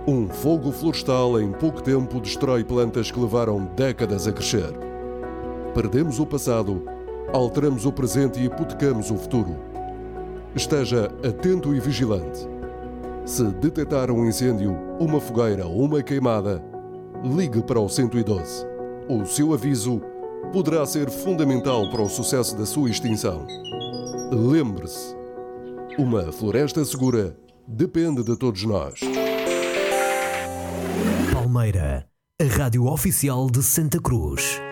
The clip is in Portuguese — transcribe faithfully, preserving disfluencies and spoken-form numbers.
Um fogo florestal em pouco tempo destrói plantas que levaram décadas a crescer. Perdemos o passado, alteramos o presente e hipotecamos o futuro. Esteja atento e vigilante. Se detectar um incêndio, uma fogueira ou uma queimada, ligue para o cento e doze. O seu aviso poderá ser fundamental para o sucesso da sua extinção. Lembre-se, uma floresta segura depende de todos nós. Palmeira, a rádio oficial de Santa Cruz.